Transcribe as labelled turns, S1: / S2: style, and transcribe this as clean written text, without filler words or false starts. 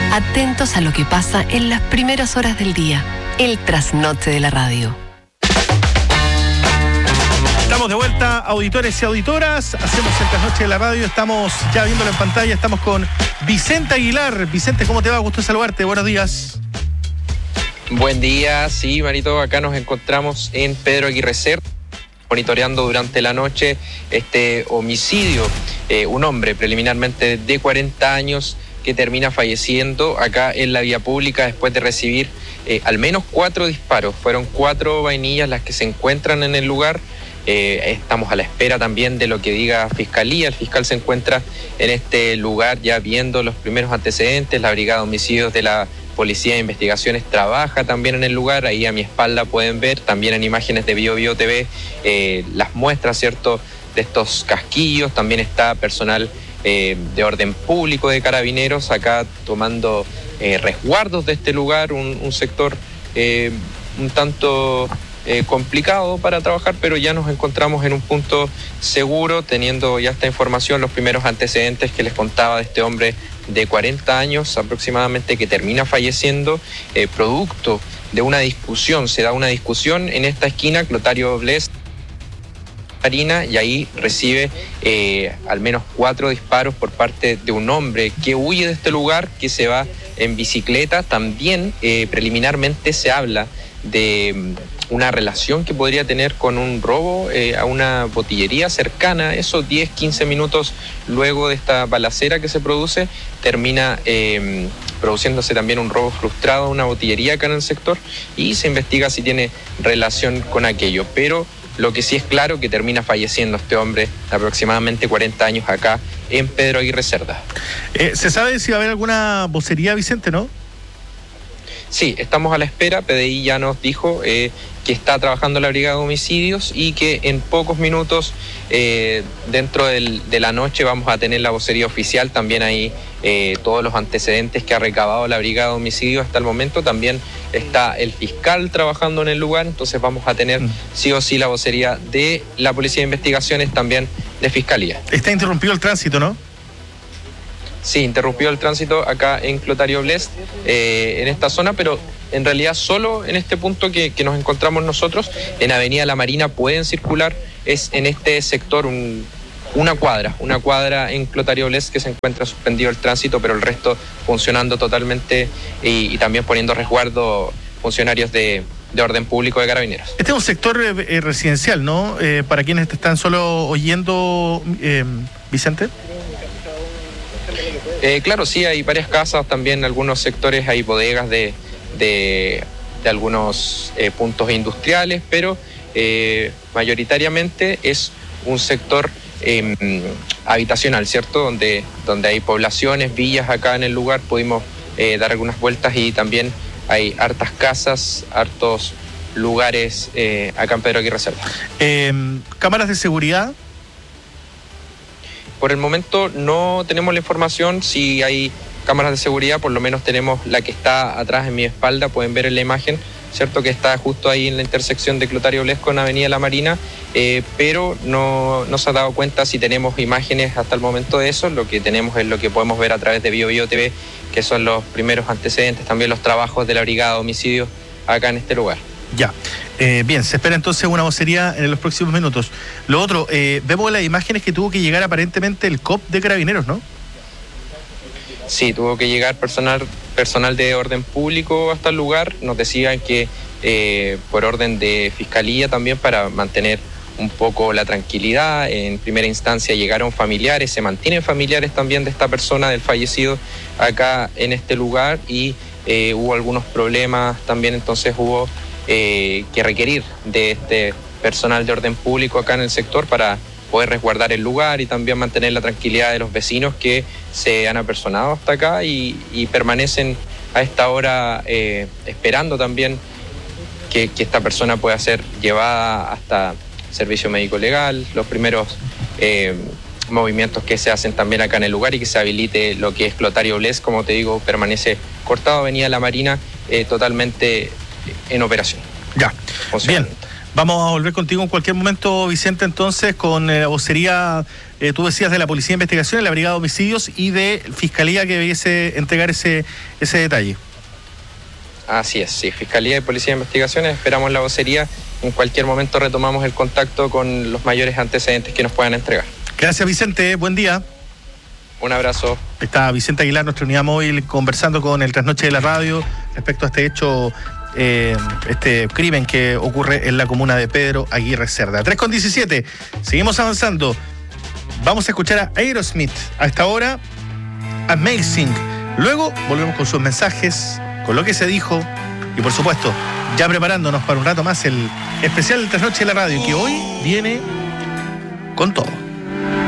S1: Atentos a lo que pasa en las primeras horas del día. El trasnoche de la radio.
S2: Estamos de vuelta, auditores y auditoras. Hacemos el trasnoche de la radio. Estamos ya viéndolo en pantalla. Estamos con Vicente Aguilar. Vicente, ¿cómo te va? Gusto saludarte. Buenos días.
S3: Buen día. Sí, Marito, acá nos encontramos en Pedro Aguirre Cerda, monitoreando durante la noche este homicidio. Un hombre preliminarmente de 40 años que termina falleciendo acá en la vía pública después de recibir al menos 4 disparos. Fueron 4 vainillas las que se encuentran en el lugar. Estamos a la espera también de lo que diga Fiscalía. El fiscal se encuentra en este lugar ya viendo los primeros antecedentes. La Brigada de Homicidios de la Policía de Investigaciones trabaja también en el lugar. Ahí a mi espalda pueden ver también en imágenes de Bio TV las muestras, ¿cierto?, de estos casquillos. También está personal de orden público de Carabineros acá tomando resguardos de este lugar, un sector un tanto complicado para trabajar, pero ya nos encontramos en un punto seguro, teniendo ya esta información, los primeros antecedentes que les contaba de este hombre de 40 años aproximadamente que termina falleciendo producto de una discusión. Se da una discusión en esta esquina, Clotario Bles Marina, y ahí recibe al menos 4 disparos por parte de un hombre que huye de este lugar, que se va en bicicleta. También preliminarmente se habla de una relación que podría tener con un robo a una botillería cercana. Eso 10-15 minutos luego de esta balacera que se produce, termina produciéndose también un robo frustrado a una botillería acá en el sector, y se investiga si tiene relación con aquello. Pero lo que sí es claro que termina falleciendo este hombre de aproximadamente 40 años acá en Pedro Aguirre Cerda.
S2: ¿Se sabe si va a haber alguna vocería, Vicente, no?
S3: Sí, estamos a la espera. PDI ya nos dijo que está trabajando la Brigada de Homicidios y que en pocos minutos, dentro de la noche, vamos a tener la vocería oficial. También ahí todos los antecedentes que ha recabado la Brigada de Homicidios hasta el momento. También está el fiscal trabajando en el lugar, entonces vamos a tener sí o sí la vocería de la Policía de Investigaciones, también de Fiscalía.
S2: Está interrumpido el tránsito, ¿no?
S3: Sí, interrumpió el tránsito acá en Clotario Bles, en esta zona, pero en realidad solo en este punto que nos encontramos nosotros, en Avenida La Marina, pueden circular, es en este sector una cuadra en Clotario Bles que se encuentra suspendido el tránsito, pero el resto funcionando totalmente y también poniendo resguardo funcionarios de orden público de Carabineros.
S2: Este es un sector residencial, ¿no? Para quienes te están solo oyendo, Vicente.
S3: Claro, sí, hay varias casas, también algunos sectores, hay bodegas de algunos puntos industriales, pero mayoritariamente es un sector habitacional, ¿cierto? Donde hay poblaciones, villas acá en el lugar. Pudimos dar algunas vueltas y también hay hartas casas, hartos lugares acá en Pedro Aguirre Cerda.
S2: ¿Cámaras de seguridad?
S3: Por el momento no tenemos la información si hay cámaras de seguridad. Por lo menos tenemos la que está atrás en mi espalda, pueden ver en la imagen, ¿cierto?, que está justo ahí en la intersección de Clotario Bles con Avenida La Marina, pero no se ha dado cuenta si tenemos imágenes hasta el momento de eso. Lo que tenemos es lo que podemos ver a través de Bio TV, que son los primeros antecedentes, también los trabajos de la Brigada de Homicidios acá en este lugar.
S2: Ya. Bien, se espera entonces una vocería en los próximos minutos. Lo otro, vemos las imágenes que tuvo que llegar aparentemente el COP de Carabineros, ¿no?
S3: Sí, tuvo que llegar personal de orden público hasta el lugar. Nos decían que por orden de Fiscalía también, para mantener un poco la tranquilidad. En primera instancia llegaron familiares, se mantienen familiares también de esta persona, del fallecido, acá en este lugar, y hubo algunos problemas también, entonces hubo que requerir de este personal de orden público acá en el sector para poder resguardar el lugar y también mantener la tranquilidad de los vecinos que se han apersonado hasta acá y permanecen a esta hora esperando también que esta persona pueda ser llevada hasta servicio médico legal, los primeros movimientos que se hacen también acá en el lugar y que se habilite lo que es Clotario Bles, como te digo, permanece cortado. Avenida La Marina totalmente en operación.
S2: Ya, bien. Vamos a volver contigo en cualquier momento, Vicente, entonces, con la vocería tú decías de la Policía de Investigaciones, la Brigada de Homicidios y de Fiscalía que debiese entregar ese detalle.
S3: Así es, sí, Fiscalía y Policía de Investigaciones, esperamos la vocería. En cualquier momento retomamos el contacto con los mayores antecedentes que nos puedan entregar.
S2: Gracias, Vicente, buen día.
S3: Un abrazo.
S2: Está Vicente Aguilar, nuestra unidad móvil, conversando con el Trasnoche de la Radio respecto a este hecho, este crimen que ocurre en la comuna de Pedro Aguirre Cerda. 3:17, seguimos avanzando. Vamos a escuchar a Aerosmith a esta hora, Amazing. Luego volvemos con sus mensajes, con lo que se dijo y por supuesto ya preparándonos para un rato más el especial del Trasnoche de la Radio, que hoy viene con todo.